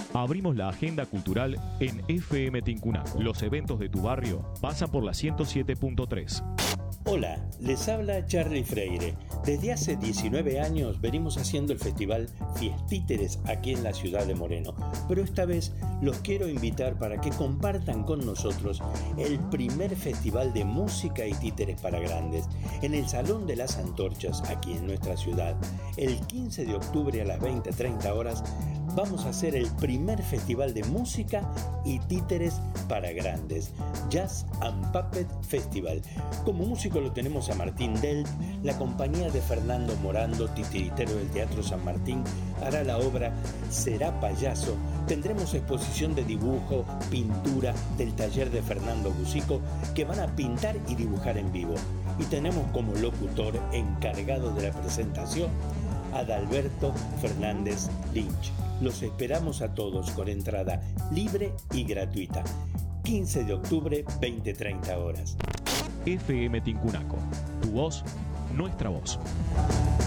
Abrimos la agenda cultural en FM Tincunaco. Los eventos de tu barrio pasan por la 107.3. Hola, les habla Charlie Freire. Desde hace 19 años venimos haciendo el festival Fiestíteres aquí en la ciudad de Moreno, pero esta vez los quiero invitar para que compartan con nosotros el primer festival de música y títeres para grandes en el Salón de las Antorchas aquí en nuestra ciudad. El 15 de octubre a las 20:30 horas vamos a hacer el primer festival de música y títeres para grandes, Jazz and Puppet Festival. Como músico lo tenemos a Martín Delt. La compañía de Fernando Morando, titiritero del Teatro San Martín, hará la obra Será Payaso. Tendremos exposición de dibujo, pintura del taller de Fernando Busico, que van a pintar y dibujar en vivo. Y tenemos como locutor encargado de la presentación a Adalberto Fernández Lynch. Los esperamos a todos con entrada libre y gratuita. 15 de octubre, 20:30 horas. FM Tincunaco. Tu voz, nuestra voz.